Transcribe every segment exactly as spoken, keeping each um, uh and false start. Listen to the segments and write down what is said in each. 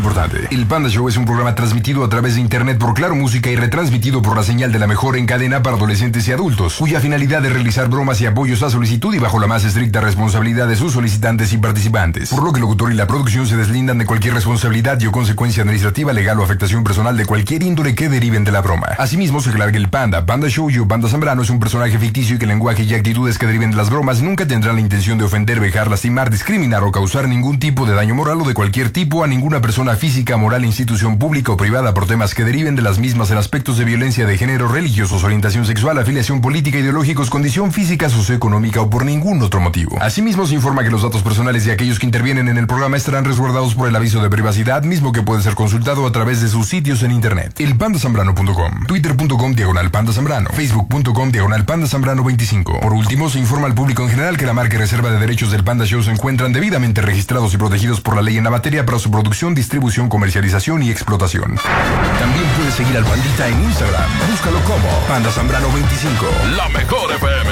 importante. El Panda Show es un programa transmitido a través de internet por Claro Música y retransmitido por la señal de la mejor en cadena para adolescentes y adultos, cuya finalidad es realizar bromas y apoyos a solicitud y bajo la más estricta responsabilidad de sus solicitantes y participantes, por lo que el locutor y la producción se deslindan de cualquier responsabilidad y o consecuencia administrativa, legal o afectación personal de cualquier índole que deriven de la broma. Asimismo, se aclara que el Panda, Panda Show y o Panda Zambrano es un personaje ficticio y que el lenguaje y actitudes que deriven de las bromas nunca tendrán la intención de ofender, vejar, lastimar, discriminar o causar ningún tipo de daño moral o de cualquier tipo a ninguna persona física, moral, institución pública o privada por temas que deriven de las mismas en aspectos de violencia de género, religiosos, orientación sexual, afiliación política, ideológicos, condición física, socioeconómica o por ningún otro motivo. Asimismo, se informa que los datos personales de aquellos que intervienen en el programa estarán resguardados por el aviso de privacidad, mismo que puede ser consultado a través de sus sitios en internet. el panda zambrano punto com, twitter punto com diagonal panda zambrano, facebook punto com diagonal panda zambrano veinticinco. Por último, se informa al público en general que la marca y reserva de derechos del Panda Show se encuentran debidamente registrados y protegidos por la ley en la materia para su producción, distribución, comercialización y explotación. También puedes seguir al Pandita en Instagram. Búscalo como Panda Zambrano veinticinco. La mejor F M.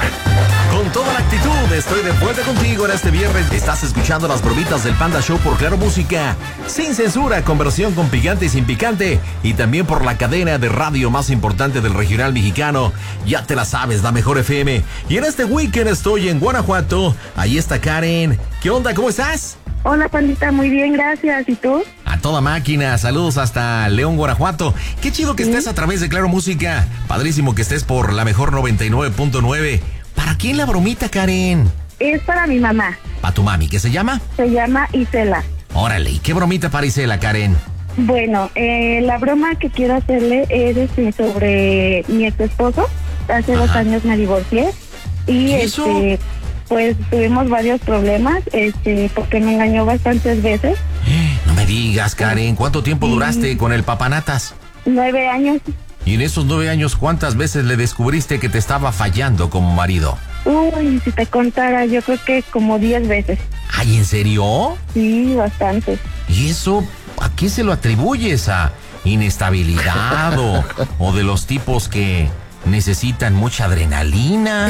Con toda la actitud, estoy de vuelta contigo en este viernes. Estás escuchando las bromitas del Panda Show por Claro Música. Sin censura, conversión con picante y sin picante. Y también por la cadena de radio más importante del regional mexicano. Ya te la sabes, la mejor F M. Y en este weekend estoy en Guanajuato. Ahí está Karen. ¿Qué onda? ¿Cómo estás? Hola, Pandita, muy bien, gracias. ¿Y tú? A toda máquina, saludos hasta León, Guanajuato. Qué chido que ¿Sí? estés a través de Claro Música. Padrísimo que estés por la mejor noventa y nueve punto nueve. ¿Para quién la bromita, Karen? Es para mi mamá. ¿Para tu mami? ¿Qué se llama? Se llama Isela. Órale, ¿y qué bromita para Isela, Karen? Bueno, eh, la broma que quiero hacerle es este, sobre mi ex esposo. Hace Ajá. dos años me divorcié. Y ¿Eso? este, pues tuvimos varios problemas, este, porque me engañó bastantes veces. No me digas, Karen, ¿cuánto tiempo duraste con el papanatas? Nueve años. Y en esos nueve años, ¿cuántas veces le descubriste que te estaba fallando como marido? Uy, si te contara, yo creo que como diez veces. ¿Ay, en serio? Sí, bastante. ¿Y eso a qué se lo atribuyes? ¿A inestabilidad o, o de los tipos que necesitan mucha adrenalina?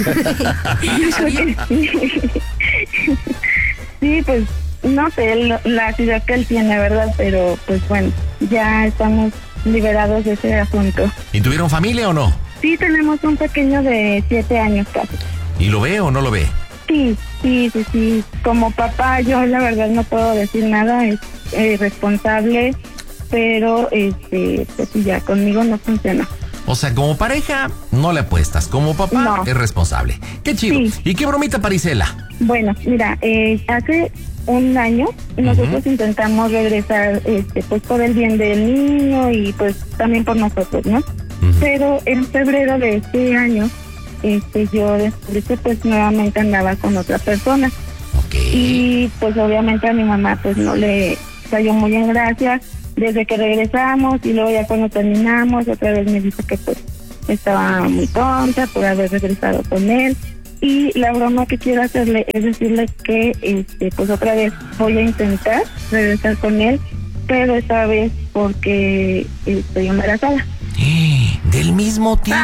Sí, pues no sé la ciudad que él tiene, ¿verdad? Pero pues bueno, ya estamos liberados de ese asunto. ¿Y tuvieron familia o no? Sí, tenemos un pequeño de siete años casi. ¿Y lo ve o no lo ve? Sí, sí, sí, sí. Como papá yo la verdad no puedo decir nada, es eh, responsable, pero este, pues ya conmigo no funciona. O sea, como pareja no le apuestas, como papá no. es responsable. Qué chido. Sí. ¿Y qué bromita para Isela? Bueno, mira, eh, hace un año nosotros uh-huh. intentamos regresar, este, pues por el bien del niño y pues también por nosotros, ¿no? Uh-huh. Pero en febrero de este año, este, yo descubrí que pues nuevamente andaba con otra persona. Okay. Y pues obviamente a mi mamá pues no le cayó muy en gracia desde que regresamos, y luego ya cuando terminamos otra vez me dijo que pues estaba muy tonta por haber regresado con él. Y la broma que quiero hacerle es decirle que este pues otra vez voy a intentar regresar con él, pero esta vez porque estoy embarazada. Del mismo tipo.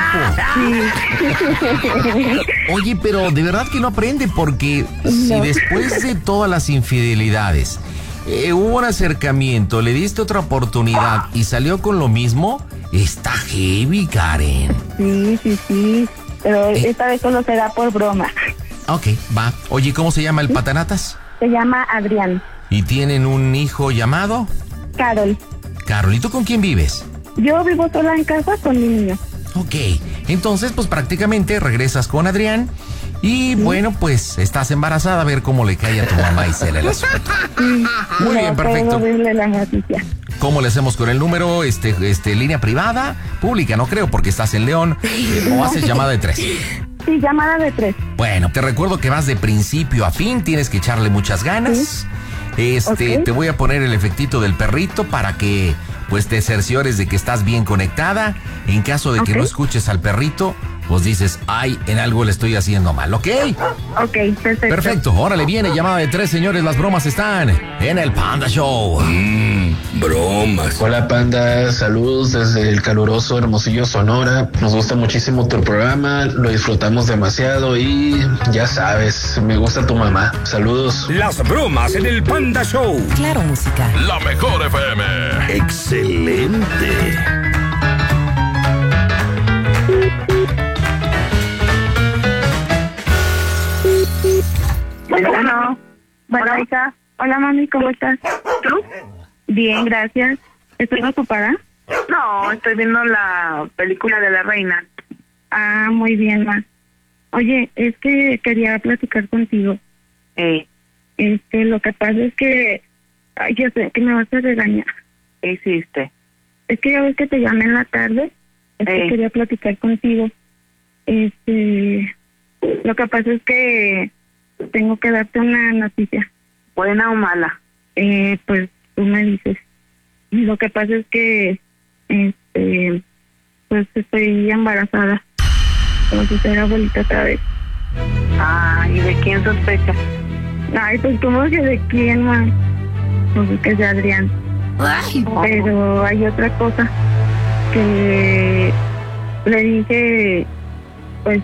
Sí. Oye, pero de verdad que no aprende, porque no. Si después de todas las infidelidades eh, hubo un acercamiento, le diste otra oportunidad y salió con lo mismo, está heavy, Karen. Sí, sí, sí. Pero eh. esta vez solo será por broma. Ok, va. Oye, ¿cómo se llama el patanatas? Se llama Adrián. ¿Y tienen un hijo llamado? Carol. Carol, ¿y tú con quién vives? Yo vivo sola en casa con mi niño. Ok, entonces pues prácticamente regresas con Adrián y sí. Bueno, pues estás embarazada, a ver cómo le cae a tu mamá Isela el asunto. Sí. Muy no, bien, perfecto. La noticia. ¿Cómo le hacemos con el número? Este, este, línea privada, pública, no creo, porque estás en León, eh, o haces llamada de tres. Sí, llamada de tres. Bueno, te recuerdo que vas de principio a fin, tienes que echarle muchas ganas. Sí. Este, okay. Te voy a poner el efectito del perrito para que pues te cerciores de que estás bien conectada. En caso de okay. que no escuches al perrito, pues dices, ay, en algo le estoy haciendo mal, ¿ok? Ok, perfecto. Perfecto, órale, viene, llamada de tres, señores, las bromas están en el Panda Show. Mmm, bromas. Hola, Panda, saludos desde el caluroso Hermosillo, Sonora. Nos gusta muchísimo tu programa, lo disfrutamos demasiado y ya sabes, me gusta tu mamá. Saludos. Las bromas en el Panda Show. Claro, música. La mejor F M. Excelente. Bueno, bueno, hija. Hola, mami, ¿cómo estás? ¿Tú? Bien, gracias. ¿Estás ocupada? No, estoy viendo la película de la reina. Ah, muy bien, ma. Oye, es que quería platicar contigo. Eh, Este, lo que pasa es que... Ay, yo sé que me vas a regañar. ¿Qué hiciste? Es que ya ves que te llamé en la tarde. Es que Eh. quería platicar contigo. Este... Lo que pasa es que tengo que darte una noticia. ¿Buena o mala? Eh, pues tú me dices. Lo que pasa es que... Este... Pues estoy embarazada. Como si fuera abuelita otra vez. Ah, ¿y de quién sospechas? Ay, pues como que de quién, más. Pues que es de Adrián. Ay, Pero hay otra cosa que le dije, pues,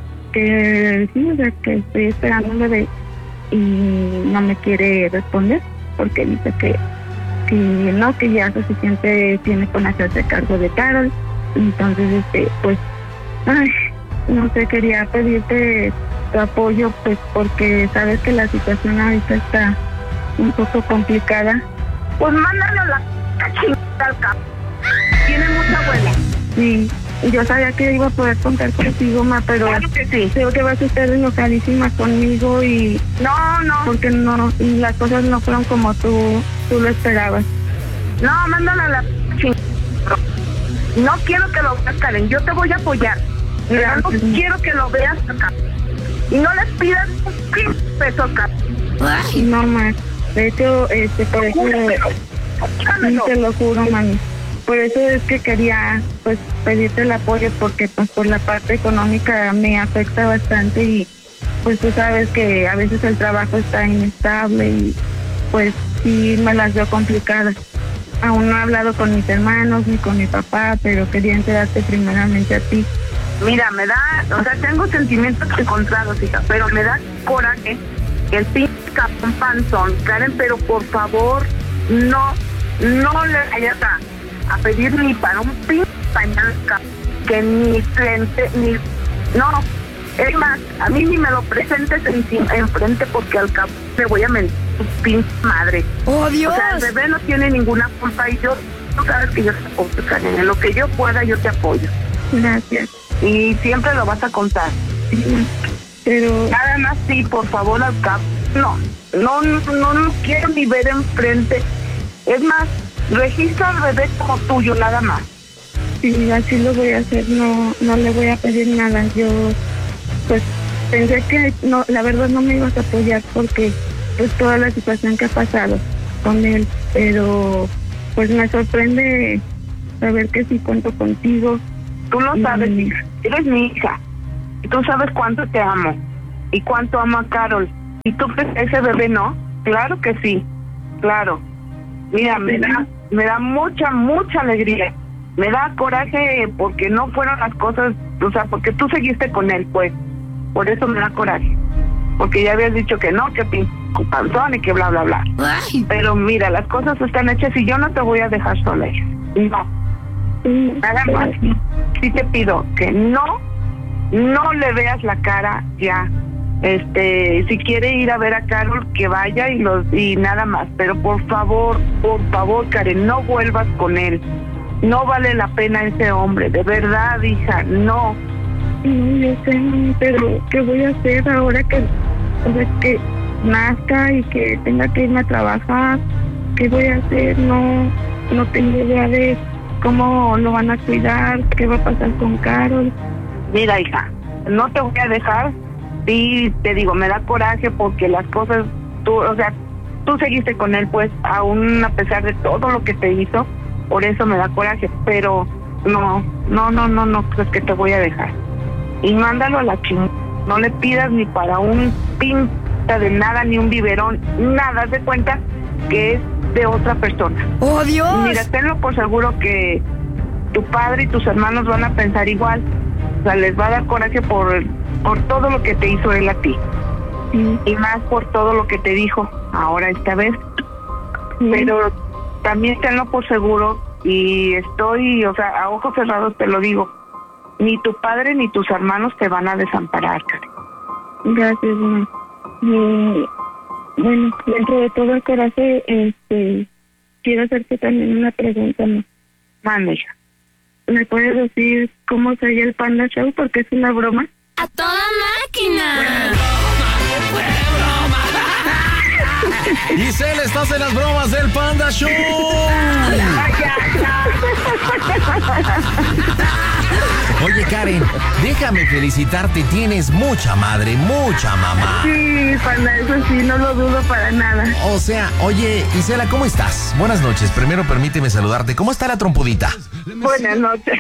que sí, o sea, que estoy esperando un bebé y no me quiere responder porque dice que, que no, que ya suficiente tiene con hacerse cargo de Carol. Entonces, este, pues, ay, no sé, quería pedirte tu apoyo, pues, porque sabes que la situación ahorita está un poco complicada. Pues mándalo a la chingada al campo. Tiene mucha abuela. Sí, yo sabía que iba a poder contar contigo, ma, pero Claro que sí. creo que vas a estar enojadísima conmigo y No, no. porque no, y las cosas no fueron como tú, tú lo esperabas. No, mándalo a la chingada. No quiero que lo veas, Karen. Yo te voy a apoyar. Pero no quiero que lo veas acá. Y no les pidas un peso, Karen. Y no más. De hecho, este, por eso, sí, te lo juro, mami. Por eso es que quería, pues, pedirte el apoyo, porque, pues, por la parte económica me afecta bastante y, pues, tú sabes que a veces el trabajo está inestable y, pues, sí me las veo complicadas. Aún no he hablado con mis hermanos ni con mi papá, pero quería enterarte primeramente a ti. Mira, me da, o sea, tengo sentimientos encontrados, hija, pero me da coraje el pinche capón panzón, Karen, pero por favor, no, no le vayas a, a pedir ni para un pinche pañal, que ni frente, ni, no, es más, a mí ni me lo presentes en, en frente porque al cabo me voy a mentir tu pinche madre. ¡Oh, Dios! O sea, el bebé no tiene ninguna culpa y yo, tú sabes que yo te apoyo, Karen, en lo que yo pueda yo te apoyo. Gracias. Y siempre lo vas a contar. Sí, pero... Nada más sí, por favor, al cap. No, no, no, no, no quiero ni ver enfrente. Es más, registra al bebé como tuyo, nada más. Sí, así lo voy a hacer, no, no le voy a pedir nada. Yo, pues, pensé que, no, la verdad no me ibas a apoyar porque, pues, toda la situación que ha pasado con él, pero, pues, me sorprende saber que sí cuento contigo. Tú lo sabes, Mm. hija. Eres mi hija. Y tú sabes cuánto te amo. Y cuánto amo a Carol. ¿Y tú crees que ese bebé no? Claro que sí. Claro. Mira, me da, me da mucha, mucha alegría. Me da coraje porque no fueron las cosas, o sea, porque tú seguiste con él, pues. Por eso me da coraje. Porque ya habías dicho que no, que pin panzón y que bla, bla, bla. Ay, Pero mira, las cosas están hechas y yo no te voy a dejar sola, hija. No. Sí, Nada más. Sí te pido que no, no le veas la cara ya. Este, si quiere ir a ver a Carol, que vaya y los y nada más. Pero por favor, por favor, Karen, no vuelvas con él. No vale la pena ese hombre, de verdad, hija, no. no, yo sé, mami, pero ¿qué voy a hacer ahora que, o sea, que nazca y que tenga que irme a trabajar? ¿Qué voy a hacer? No, no tengo idea de cómo lo van a cuidar, qué va a pasar con Carol. Mira, hija, no te voy a dejar. Sí, te digo, me da coraje porque las cosas, tú, o sea, tú seguiste con él, pues, aún a pesar de todo lo que te hizo, por eso me da coraje, pero no, no, no, no, no, pues que te voy a dejar. y mándalo a la chingada. No le pidas ni para un pinta de nada, ni un biberón, nada. Haz de cuenta que es de otra persona. ¡Oh, Dios! Mira, tenlo por seguro que tu padre y tus hermanos van a pensar igual. O sea, les va a dar coraje por, por todo lo que te hizo él a ti. Sí. Y más por todo lo que te dijo ahora esta vez. Sí. Pero también tenlo por seguro, y estoy, o sea, a ojos cerrados te lo digo, ni tu padre ni tus hermanos te van a desamparar, Karen. Gracias, mamá. Y, bueno, dentro de todo el coraje, este, quiero hacerte también una pregunta, ¿no? Mande, hija. ¿Me puedes decir cómo sería el Panda Show? Porque es una broma. ¡A toda máquina! Giselle, estás en las bromas del Panda Show. Oye, Karen, déjame felicitarte. Tienes mucha madre, mucha mamá. Sí, Panda, eso sí, no lo dudo para nada. O sea, oye, Gisela, ¿cómo estás? Buenas noches. Primero permíteme saludarte. ¿Cómo está la trompudita? Buenas noches.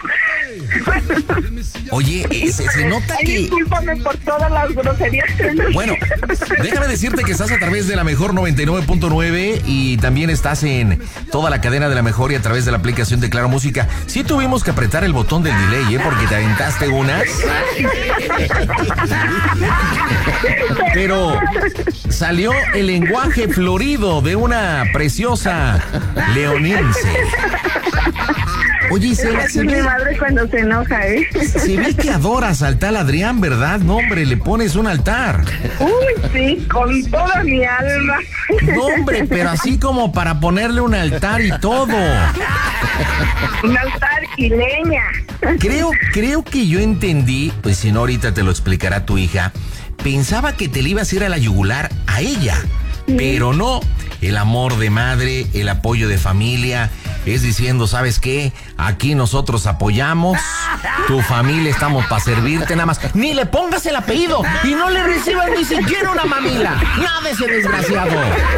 Oye, se, se nota Ay, que... discúlpame por todas las groserías. Bueno, déjame decirte que estás a través de la Mejor noventa y nueve punto nueve y también estás en toda la cadena de la Mejor y a través de la aplicación de Claro Música. Sí tuvimos que apretar el botón del delay, ¿eh? Porque te aventaste unas. Pero salió el lenguaje florido de una preciosa leonense. Oye, se, se mi ve, madre cuando se enoja, ¿eh? Se ve que adoras al tal Adrián, ¿verdad? No, hombre, le pones un altar. Uy, sí, con toda mi alma. No, hombre, pero así como para ponerle un altar y todo. Un altar y leña. Creo, creo que yo entendí, pues si no ahorita te lo explicará tu hija. Pensaba que te le ibas a ir a la yugular a ella, sí. Pero no. El amor de madre, el apoyo de familia, es diciendo, ¿sabes qué? Aquí nosotros apoyamos, tu familia estamos para servirte, nada más. Ni le pongas el apellido y no le recibas ni siquiera una mamila. Nada de ese desgraciado.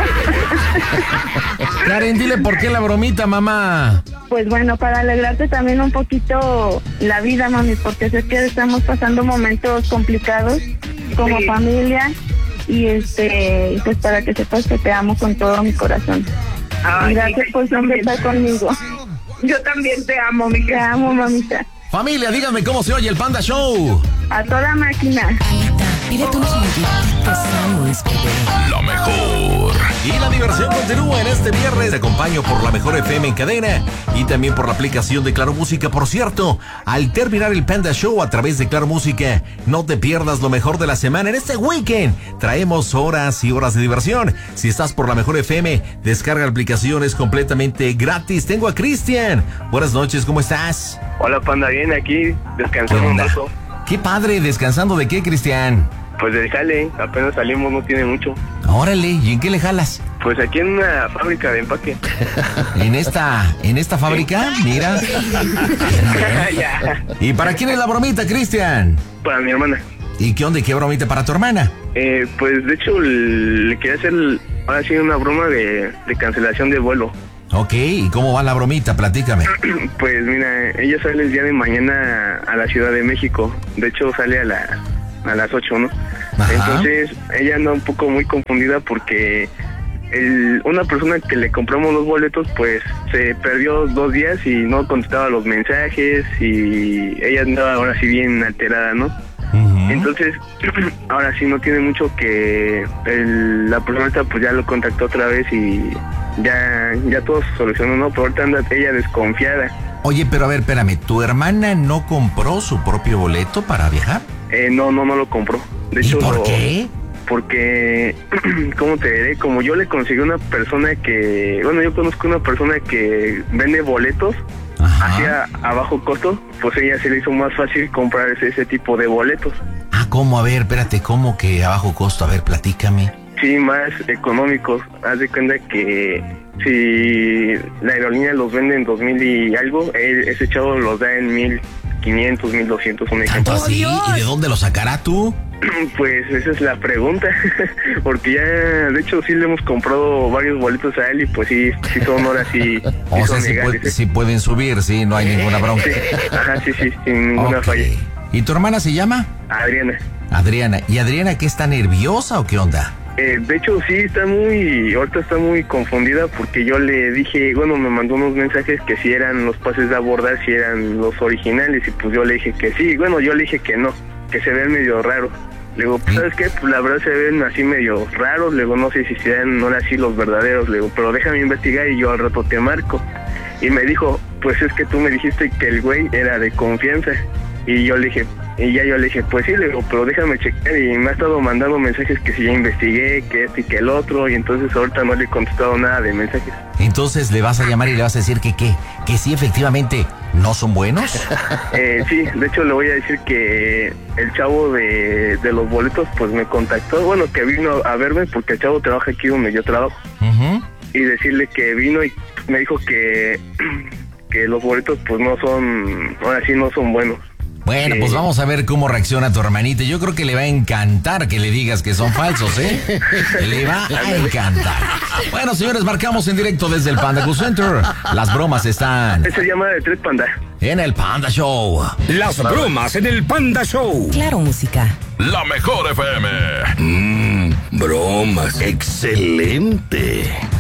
Karen, dile por qué la bromita, mamá. Pues bueno, para alegrarte también un poquito la vida, mami, porque sé que estamos pasando momentos complicados como sí. familia. Y este, pues para que sepas que te amo con todo mi corazón. Ay, gracias por siempre estar conmigo. Yo también te amo, mi Te amo, mamita. Familia, díganme cómo se oye el Panda Show. A toda máquina. Pídete unos mollejitos, La Mejor. Y la diversión continúa en este viernes. Te acompaño por la Mejor F M en cadena y también por la aplicación de Claro Música. Por cierto, al terminar el Panda Show a través de Claro Música, no te pierdas lo mejor de la semana. En este weekend traemos horas y horas de diversión. Si estás por la Mejor F M, descarga la aplicación, es completamente gratis. Tengo a Cristian. Buenas noches, ¿cómo estás? Hola, Panda, bien, aquí descansando un rato. Qué padre, ¿descansando de qué, Cristian? Pues del jale, apenas salimos, no tiene mucho. Órale, ¿y en qué le jalas? Pues aquí en una fábrica de empaque. ¿En esta, en esta fábrica? Mira. Ya. ¿Y para quién es la bromita, Cristian? Para mi hermana. ¿Y qué onda, qué bromita para tu hermana? Eh, pues de hecho le quería hacer ahora sí una broma de, de cancelación de vuelo. Ok, ¿y cómo va la bromita? Platícame. Pues mira, ella sale el día de mañana a la Ciudad de México. De hecho sale a la a las ocho, ¿no? Ajá. Entonces ella anda un poco muy confundida porque el, una persona que le compramos los boletos pues se perdió dos días y no contestaba los mensajes y ella andaba ahora sí bien alterada, ¿no? Uh-huh. Entonces ahora sí no tiene mucho que el, la persona esta pues ya lo contactó otra vez y ya ya todo se solucionó, ¿no? Pero ahorita anda ella desconfiada. Oye, pero a ver, espérame, ¿tu hermana no compró su propio boleto para viajar? Eh, no, no, no lo compró. De ¿Y hecho, por lo, qué? Porque, ¿cómo te diré? Como yo le conseguí una persona que, bueno, yo conozco una persona que vende boletos hacia a bajo costo, pues ella se le hizo más fácil comprar ese, ese tipo de boletos. Ah, ¿cómo? A ver, espérate, ¿cómo que a bajo costo? A ver, platícame. Sí, más económicos. Haz de cuenta que si la aerolínea los vende en dos mil y algo, ese chavo los da en mil quinientos, mil doscientos, un ejemplo. ¿Tanto así? ¿Y de dónde lo sacará tú? Pues esa es la pregunta, porque ya, de hecho, sí le hemos comprado varios boletos a él y pues sí, sí son horas sí, o sí sea, son sí, legales, puede, ¿eh? sí pueden subir, sí, no hay ninguna bronca. Sí. Ajá, sí, sí, sin ninguna okay. falla. ¿Y tu hermana se llama? Adriana. Adriana. ¿Y Adriana qué, está nerviosa o qué onda? Eh, de hecho, sí, está muy, ahorita está muy confundida porque yo le dije, bueno, me mandó unos mensajes que si eran los pases de abordar, si eran los originales, y pues yo le dije que sí, bueno, yo le dije que no, que se ven medio raros. Le digo, pues, ¿sabes qué? Pues la verdad se ven así medio raros, le digo, no sé si sean no así los verdaderos, le digo, pero déjame investigar y yo al rato te marco. Y me dijo, pues es que tú me dijiste que el güey era de confianza. Y yo le dije, y ya yo le dije, pues sí, le digo, pero déjame checar. Y me ha estado mandando mensajes que si ya investigué, que este y que el otro, y entonces ahorita no le he contestado nada de mensajes. Entonces le vas a llamar y le vas a decir que qué, que sí efectivamente no son buenos. eh, sí, de hecho le voy a decir que el chavo de, de los boletos pues me contactó, bueno, que vino a verme porque el chavo trabaja aquí donde yo trabajo. Uh-huh. Y decirle que vino y me dijo que, que los boletos pues no son, ahora sí no son buenos. Bueno, pues vamos a ver cómo reacciona tu hermanita. Yo creo que le va a encantar que le digas que son falsos, ¿eh? Le va a encantar. Bueno, señores, marcamos en directo desde el Panda Cool Center. Las bromas están... Esa llamada de tres Panda. En el Panda Show. Las bromas en el Panda Show. Claro, música. La mejor F M. Mmm, bromas. Excelente.